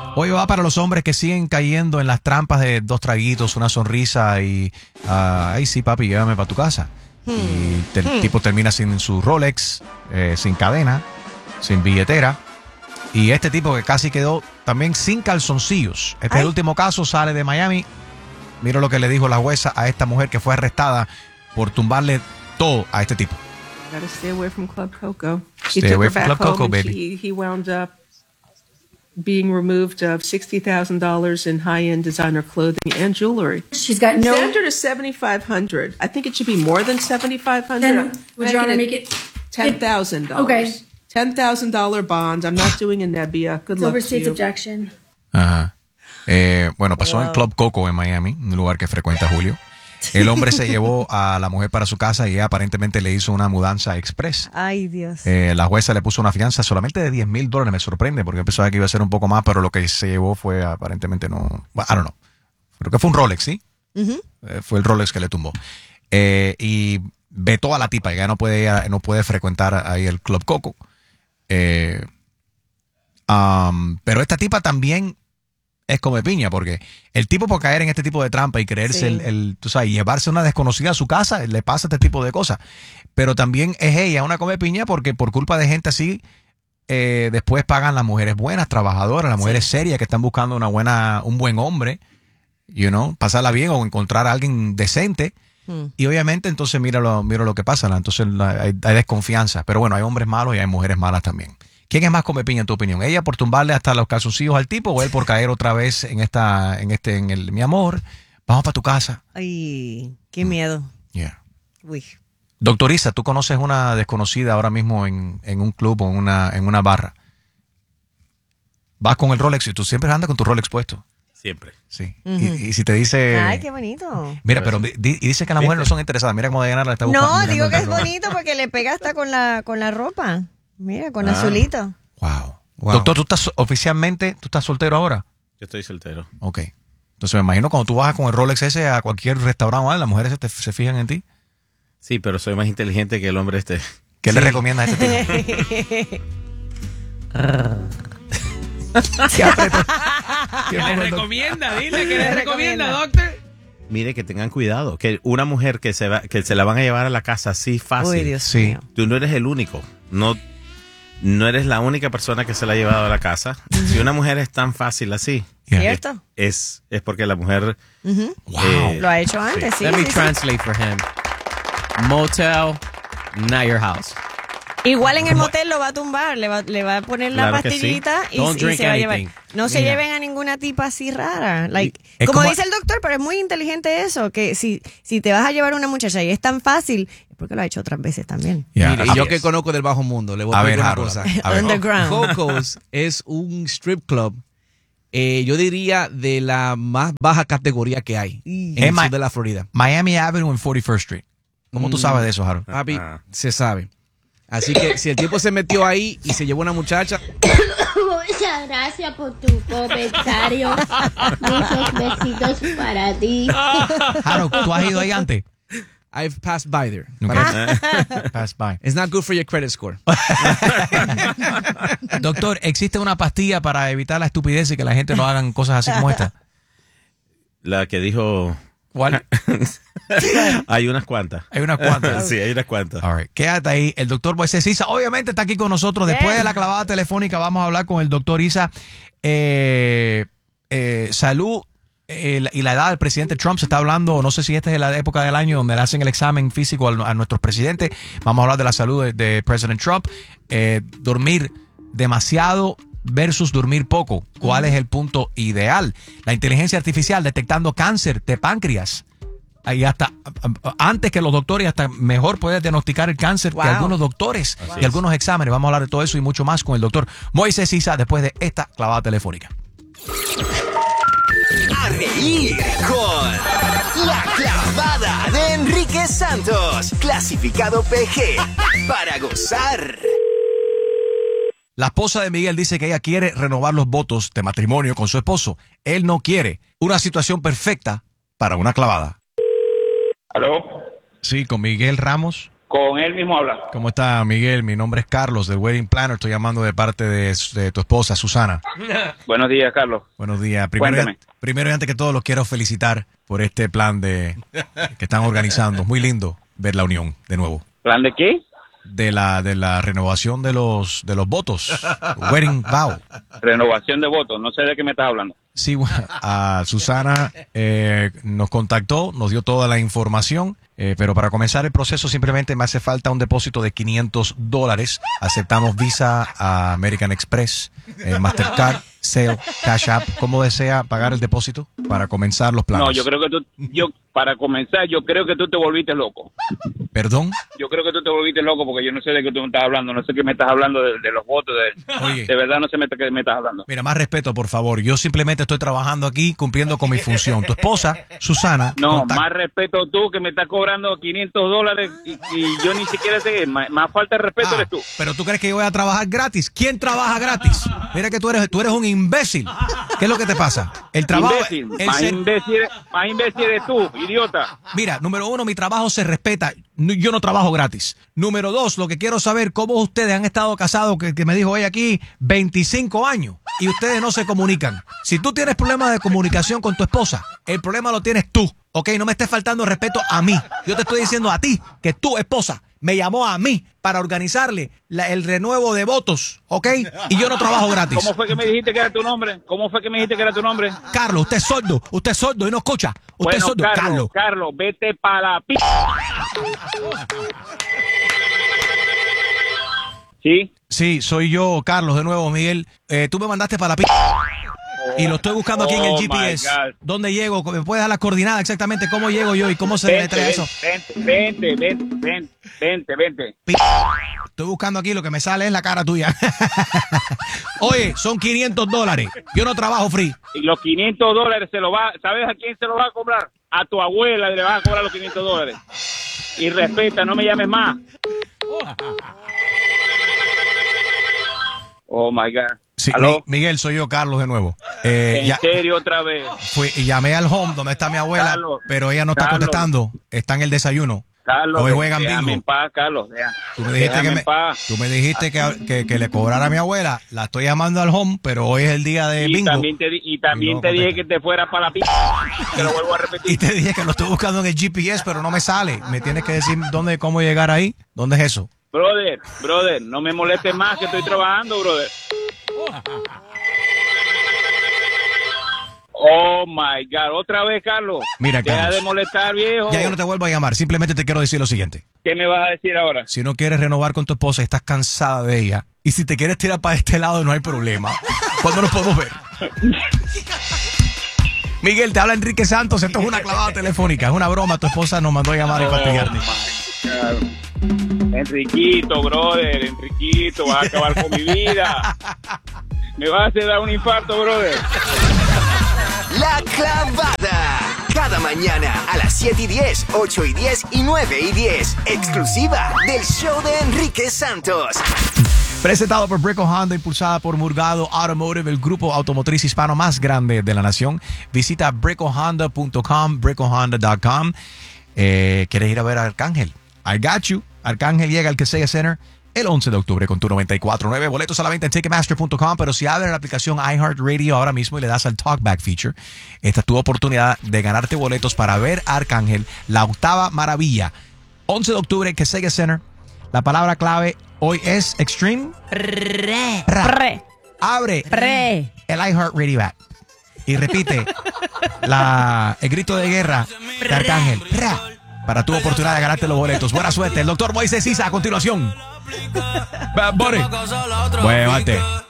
Hoy va para los hombres que siguen cayendo en las trampas de 2 traguitos, una sonrisa y... ay, sí, papi, llévame para tu casa. Y el tipo termina sin su Rolex, sin cadena, sin billetera. Y este tipo que casi quedó también sin calzoncillos. Este es el último caso, sale de Miami. Mira lo que le dijo la jueza a esta mujer que fue arrestada por tumbarle todo a este tipo. Gotta stay away from Club Coco. Stay away from Club Coco, baby. He wound up being removed of $60,000 in high-end designer clothing and jewelry. She's got no... Standard is $7,500. I think it should be more than $7,500. Then would Your Honor make it $10,000? Okay. $10,000 bond. I'm not doing a Nebbia. Good luck to Overstates you. objection. Ajá. Bueno, pasó en Club Coco en Miami, un lugar que frecuenta Julio. El hombre se llevó a la mujer para su casa y ella aparentemente le hizo una mudanza express. Ay, Dios. La jueza le puso una fianza solamente de $10,000. Me sorprende porque pensaba que iba a ser un poco más, pero lo que se llevó fue aparentemente no... I don't know. Creo que fue un Rolex, ¿sí? Fue el Rolex que le tumbó. Y vetó a la tipa. Ya no puede frecuentar ahí el Club Coco. Pero esta tipa también es come piña, porque el tipo por caer en este tipo de trampa y creerse tú sabes, llevarse una desconocida a su casa, le pasa este tipo de cosas. Pero también es ella una come piña porque por culpa de gente así, después pagan las mujeres buenas, trabajadoras, las mujeres serias que están buscando un buen hombre, pasarla bien o encontrar a alguien decente. Y obviamente entonces mira lo que pasa, entonces hay desconfianza. Pero bueno, hay hombres malos y hay mujeres malas también. ¿Quién es más come piña en tu opinión? ¿Ella por tumbarle hasta los calzoncillos al tipo o él por caer otra vez en mi amor, vamos para tu casa? Ay, qué miedo. Yeah. Uy. Doctor Isa, tú conoces una desconocida ahora mismo en un club o en una barra. Vas con el Rolex y tú siempre andas con tu Rolex puesto. Siempre. Sí. Y si te dice... Ay, qué bonito. Mira, pero dice que las mujeres no son interesadas. Mira cómo Diana la está buscando. No, digo que es bonito porque le pega hasta con la ropa. Mira, con azulito. Wow. Doctor, ¿tú estás soltero ahora? Yo estoy soltero. Ok. Entonces me imagino cuando tú vas con el Rolex ese a cualquier restaurante, las mujeres se fijan en ti. Sí, pero soy más inteligente que el hombre este. ¿Qué le recomiendas a este tipo? ¿Qué le recomienda? Dile, ¿qué le recomienda, doctor? Mire, que tengan cuidado, que una mujer que se la van a llevar a la casa así fácil. Uy, Dios mío. Tú no eres el único. No eres la única persona que se la ha llevado a la casa. Si una mujer es tan fácil así, ¿cierto? Es porque la mujer Lo ha hecho antes, sí. Let me translate for him. Motel, not your house. Igual en el motel lo va a tumbar, le va a poner la Claro que pastillita sí. y se va a llevar. anything. No se lleven a ninguna tipa así rara. Como dice el doctor, pero es muy inteligente eso, que si te vas a llevar una muchacha y es tan fácil, es porque lo ha hecho otras veces también. Mire, y yo que conozco del bajo mundo, le voy a pedir una cosa. Underground. Coco's es un strip club, yo diría de la más baja categoría que hay en el sur de la Florida. Miami Avenue en 41st Street. ¿Cómo tú sabes de eso, Harold? Papi, se sabe. Así que si el tipo se metió ahí y se llevó una muchacha... Muchas gracias por tu comentario. Muchos besitos para ti. Harold, ¿tú has ido ahí antes? I've passed by there. Okay. Passed by. It's not good for your credit score. Doctor, ¿existe una pastilla para evitar la estupidez y que la gente no hagan cosas así como esta? La que dijo... ¿Cuál? Hay unas cuantas. Hay unas cuantas. Sí, hay unas cuantas. All right. Quédate ahí. El doctor Moisés Isa obviamente está aquí con nosotros. Después de la clavada telefónica vamos a hablar con el doctor Isa. Salud y la edad del presidente Trump. Se está hablando, no sé si esta es la época del año donde le hacen el examen físico a nuestros presidentes. Vamos a hablar de la salud de President Trump. Dormir demasiado versus dormir poco. ¿Cuál es el punto ideal? La inteligencia artificial detectando cáncer de páncreas. Y hasta antes que los doctores, hasta mejor puede diagnosticar el cáncer que algunos doctores y algunos exámenes. Vamos a hablar de todo eso y mucho más con el doctor Moisés Isa después de esta clavada telefónica. A reír con La Clavada de Enrique Santos, clasificado PG, para gozar. La esposa de Miguel dice que ella quiere renovar los votos de matrimonio con su esposo. Él no quiere. Una situación perfecta para una clavada. ¿Aló? Sí, con Miguel Ramos. Con él mismo habla. ¿Cómo está, Miguel? Mi nombre es Carlos, del Wedding Planner. Estoy llamando de parte de tu esposa, Susana. Buenos días, Carlos. Buenos días. Cuéntame. Primero y antes que todo, los quiero felicitar por este plan que están organizando. Muy lindo ver la unión de nuevo. ¿Plan de qué? De la renovación de los votos. Wedding vow. Renovación de votos. No sé de qué me estás hablando. Sí, a Susana nos contactó, nos dio toda la información, pero para comenzar el proceso simplemente me hace falta un depósito de $500. Aceptamos Visa, American Express, Mastercard, Zelle, Cash App. ¿Cómo desea pagar el depósito para comenzar los planes? No, para comenzar, yo creo que tú te volviste loco. ¿Perdón? Yo creo que tú te volviste loco porque yo no sé de qué tú me estás hablando, no sé qué me estás hablando de los votos, Oye, de verdad no sé de qué me estás hablando. Mira, más respeto, por favor. Yo simplemente estoy trabajando aquí cumpliendo con mi función. Tu esposa, Susana... No, más respeto tú que me estás cobrando $500 y yo ni siquiera sé, más falta de respeto eres tú. Pero tú crees que yo voy a trabajar gratis. ¿Quién trabaja gratis? Mira que tú eres un imbécil. ¿Qué es lo que te pasa? El trabajo... Más imbécil eres tú, idiota. Mira, número uno, mi trabajo se respeta. Yo no trabajo gratis. Número dos, lo que quiero saber, cómo ustedes han estado casados, que me dijo ella aquí, 25 años, y ustedes no se comunican. Si tú tienes problemas de comunicación con tu esposa, el problema lo tienes tú, ¿ok? No me estés faltando respeto a mí. Yo te estoy diciendo a ti que tu esposa me llamó a mí para organizarle el renuevo de votos, ¿ok? Y yo no trabajo gratis. ¿Cómo fue que me dijiste que era tu nombre? Carlos, usted es sordo y no escucha. Usted es sordo, Carlos, vete para la p... ¿Sí? Sí, soy yo, Carlos, de nuevo, Miguel. Tú me mandaste para la p... Y lo estoy buscando aquí en el GPS. ¿Dónde llego? ¿Me puedes dar las coordenadas exactamente? ¿Cómo llego yo y cómo se deletrea eso? Vente. Estoy buscando aquí, lo que me sale es la cara tuya. Oye, son $500. Yo no trabajo free. Y los $500 ¿sabes a quién se lo va a cobrar? A tu abuela le vas a cobrar los $500. Y respeta, no me llames más. Oh my God. Sí, Miguel, soy yo, Carlos, de nuevo. ¿En serio otra vez? Llamé al home donde está mi abuela, Carlos, pero ella no está contestando. Está en el desayuno. Carlos, hoy juegan bingo. En paz, Carlos. Tú me dijiste que le cobrara a mi abuela. La estoy llamando al home, pero hoy es el día de bingo. También te dije que te fueras para la p... Te lo vuelvo a repetir. Y te dije que lo estoy buscando en el GPS, pero no me sale. Me tienes que decir cómo llegar ahí. ¿Dónde es eso? Brother, no me molestes más que estoy trabajando, brother. Oh my God, otra vez, Carlos. Mira, deja Carlos, de molestar, viejo. Ya yo no te vuelvo a llamar, simplemente te quiero decir lo siguiente. ¿Qué me vas a decir ahora? Si no quieres renovar con tu esposa, estás cansada de ella, y si te quieres tirar para este lado, no hay problema. ¿Cuándo nos podemos ver? Miguel, te habla Enrique Santos, esto es una clavada telefónica, es una broma, tu esposa nos mandó a llamar y fastidiarte. Enriquito, brother, vas a acabar con mi vida. Me vas a hacer dar un infarto, brother. La Clavada. Cada mañana a las 7:10, 8:10 y 9:10. Exclusiva del show de Enrique Santos. Presentado por Brico Honda, impulsada por Murgado Automotive, el grupo automotriz hispano más grande de la nación. Visita bricohonda.com, bricohonda.com. ¿Quieres ir a ver a Arcángel? I got you. Arcángel llega al Kaseya Center el 11 de octubre con tu 94.9. Boletos a la venta en Ticketmaster.com, pero si abres la aplicación iHeartRadio ahora mismo y le das al Talkback feature, esta es tu oportunidad de ganarte boletos para ver a Arcángel, la octava maravilla. 11 de octubre, Kaseya Center. La palabra clave hoy es Extreme. Abre el iHeartRadio app y repite el grito de guerra de Arcángel. Para tu oportunidad de ganarte los boletos. Buena suerte. El doctor Moisés Isa a continuación. Bad Bunny. Muévate.